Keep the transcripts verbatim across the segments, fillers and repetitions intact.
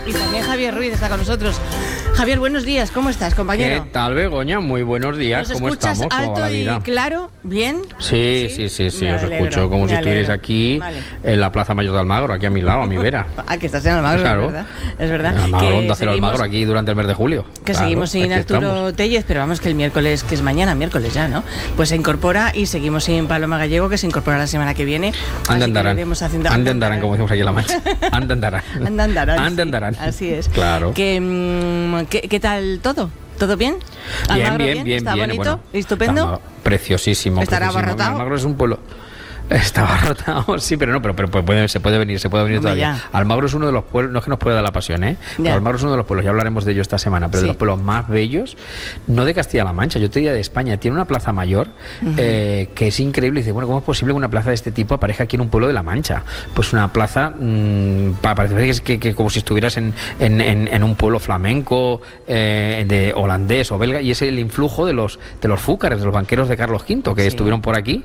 Y también Javier Ruiz está con nosotros. Javier, buenos días, ¿cómo estás, compañero? ¿Qué tal, Begoña? Muy buenos días, ¿Nos ¿cómo escuchas estamos? ¿Cómo va la alto y vida? claro? ¿Bien? Sí, sí, sí, sí, Me os alegro, escucho como me si estuvierais alegro. aquí Vale. en la Plaza Mayor de Almagro, aquí a mi lado, a mi vera. Ah, que estás en Almagro, Claro. es verdad. Es verdad. En Almagro, Que Onda Cero seguimos- Almagro, aquí durante el mes de julio. Que Claro, seguimos sin aquí Arturo estamos. Tellez, pero vamos que el miércoles, que es mañana, miércoles ya, ¿no? Pues se incorpora y seguimos sin Paloma Gallego, que se incorpora la semana que viene. Así Ande que andarán, iremos haciendo- ande andarán, como decimos aquí en La Mancha. Ande andarán. Ande andarán. Ande andarán. Así es. Claro. Que, mm, ¿qué, qué tal todo? ¿Todo bien? Bien, ¿Almagro bien, bien, ¿Está bien. bonito? Bueno, ¿Estupendo? está preciosísimo. ¿Estará preciosísimo. abarrotado? Almagro es un pueblo... Está abarrotado, sí, pero no, pero, pero puede, se puede venir, se puede venir Hombre, todavía. ya. Almagro es uno de los pueblos, no es que nos pueda dar la pasión, ¿eh? Pero Ya. Almagro es uno de los pueblos, ya hablaremos de ello esta semana, pero Sí. de los pueblos más bellos, no de Castilla-La Mancha, yo te diría de España. Tiene una plaza mayor eh, que es increíble. Y dice, bueno, ¿cómo es posible que una plaza de este tipo aparezca aquí en un pueblo de La Mancha? Pues una plaza, mmm, para parecer que, es que, que como si estuvieras en, en, en, en un pueblo flamenco, eh, de holandés o belga, y es el influjo de los, de los fúcares, de los banqueros de Carlos quinto, que Sí. estuvieron por aquí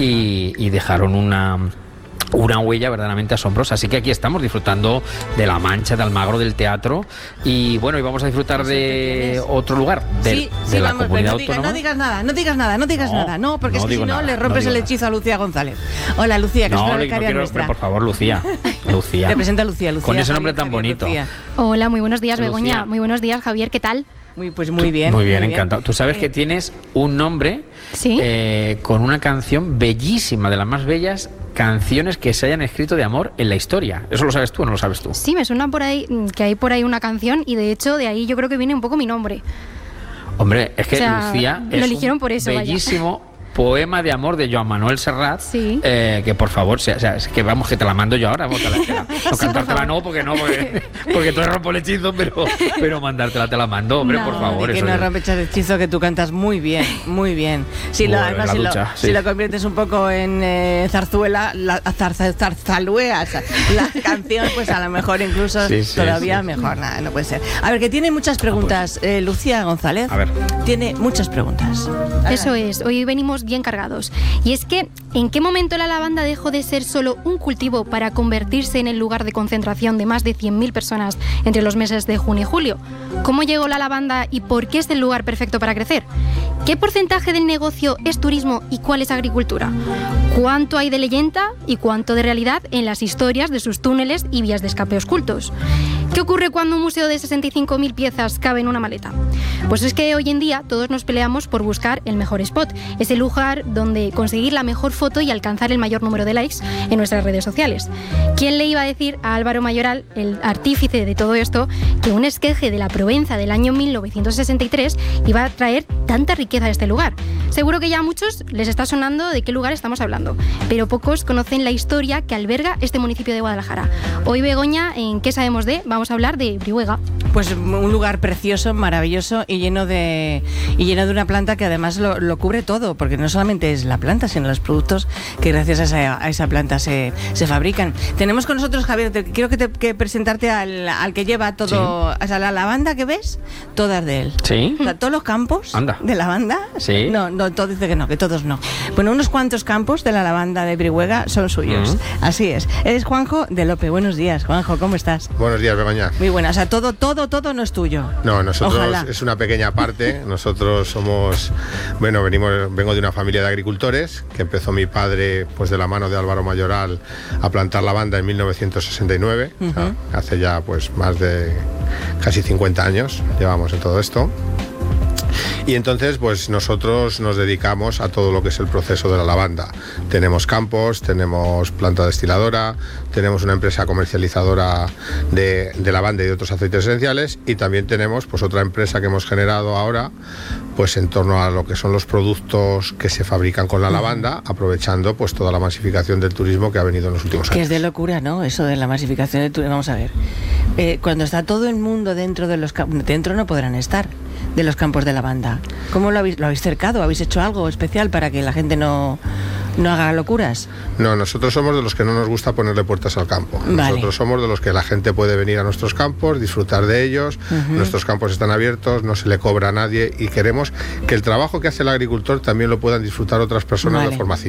y, y dejaron una... una huella verdaderamente asombrosa. Así que aquí estamos disfrutando de La Mancha, de Almagro, del teatro. Y bueno, y vamos a disfrutar de otro lugar, de, sí, de sí, la vamos, pero comunidad no digas, autónoma. no digas nada, no digas nada, no digas No, nada, no, porque no es que si digo no nada, le no rompes digo el nada. hechizo a Lucía González. Hola, Lucía, que es No, una no becaria quiero, nuestra. por favor, Lucía. Lucía. Te presenta Lucía, Lucía. Con ese Javier, nombre tan Javier, bonito. Lucía. Hola, muy buenos días, Lucía. Begoña. Muy buenos días, Javier, ¿qué tal? Muy, pues muy bien. Muy bien, encantado. Tú sabes que tienes un nombre Sí. eh, con una canción bellísima, de las más bellas canciones que se hayan escrito de amor en la historia. ¿Eso lo sabes tú o no lo sabes tú? Sí, me suena por ahí mm, que hay por ahí una canción y de hecho de ahí yo creo que viene un poco mi nombre. Hombre, es que O sea, Lucía lo es eligieron un por eso, vaya. bellísimo poema de amor de Joan Manuel Serrat. Sí. eh, que por favor, o sea, o sea, es que vamos, que te la mando yo ahora. Vamos, te la, te la- no Sí, por cantártela favor. no, porque no, porque, porque tú rompo el hechizo, pero, pero mandártela te la mando, hombre, No, por favor. Y que eso no es- rompes el hechizo, que tú cantas muy bien, muy bien. Si, lo, Bueno, además, la si, lo, ducha, si sí. lo conviertes un poco en eh, zarzuela, la, zarza- zarzaluea, la canción, pues a lo mejor incluso Sí, sí, todavía sí, mejor. Nada, no puede ser. A ver, que tiene muchas preguntas. eh, Lucía González. A ver. Tiene muchas preguntas. Eso es, hoy venimos bien cargados. Y es que, ¿en qué momento la lavanda dejó de ser solo un cultivo para convertirse en el lugar de concentración de más de cien mil personas entre los meses de junio y julio? ¿Cómo llegó la lavanda y por qué es el lugar perfecto para crecer? ¿Qué porcentaje del negocio es turismo y cuál es agricultura? ¿Cuánto hay de leyenda y cuánto de realidad en las historias de sus túneles y vías de escape ocultos? ¿Qué ocurre cuando un museo de sesenta y cinco mil piezas cabe en una maleta? Pues es que hoy en día todos nos peleamos por buscar el mejor spot, ese lugar donde conseguir la mejor foto y alcanzar el mayor número de likes en nuestras redes sociales. ¿Quién le iba a decir a Álvaro Mayoral, el artífice de todo esto, que un esqueje de la Provenza del año mil novecientos sesenta y tres iba a traer tanta riqueza a este lugar? Seguro que ya a muchos les está sonando de qué lugar estamos hablando, pero pocos conocen la historia que alberga este municipio de Guadalajara. Hoy, Begoña, ¿en qué sabemos de? Vamos a hablar de Brihuega. Pues un lugar precioso, maravilloso y lleno de y lleno de una planta que además lo, lo cubre todo, porque no solamente es la planta, sino los productos que gracias a esa, a esa planta se, se fabrican. Tenemos con nosotros, Javier, te, quiero que, te, que presentarte al, al que lleva todo, o sea, la lavanda que ves, todas de él. ¿Sí? O sea, todos los campos Anda. de lavanda. Sí. No, no, todo dice que no, que todos no. Bueno, unos cuantos campos de la lavanda de Brihuega son suyos. Mm. Así es. Eres Juanjo de Lope. Buenos días, Juanjo, ¿cómo estás? Buenos días, Begoña. Muy buena. O sea, todo, todo, todo no es tuyo. No, nosotros Ojalá. es una pequeña parte. Nosotros somos, bueno, venimos, vengo de una familia de agricultores que empezó mi padre, pues de la mano de Álvaro Mayoral, a plantar lavanda en mil novecientos sesenta y nueve. O sea, hace ya, pues, más de casi cincuenta años llevamos en todo esto. Y entonces, pues nosotros nos dedicamos a todo lo que es el proceso de la lavanda. Tenemos campos, tenemos planta destiladora, tenemos una empresa comercializadora de, de lavanda y de otros aceites esenciales, y también tenemos, pues, otra empresa que hemos generado ahora, pues en torno a lo que son los productos que se fabrican con la lavanda, aprovechando, pues, toda la masificación del turismo que ha venido en los últimos Que años. es de locura, ¿no? Eso de la masificación del turismo. Vamos a ver. Eh, cuando está todo el mundo dentro de los campos, dentro no podrán estar, de los campos de lavanda. ¿Cómo lo habéis, lo habéis cercado? ¿Habéis hecho algo especial para que la gente no, no haga locuras? No, nosotros somos de los que no nos gusta ponerle puertas al campo. Vale. Nosotros somos de los que la gente puede venir a nuestros campos, disfrutar de ellos. Ujú. Nuestros campos están abiertos, no se le cobra a nadie, y queremos que el trabajo que hace el agricultor también lo puedan disfrutar otras personas Vale. de forma cívica.